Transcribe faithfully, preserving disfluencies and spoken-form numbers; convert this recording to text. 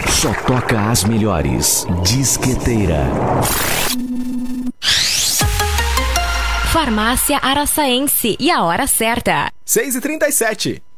Só toca as melhores. Disqueteira. Farmácia Araçaense. E a hora certa. seis e trinta e sete.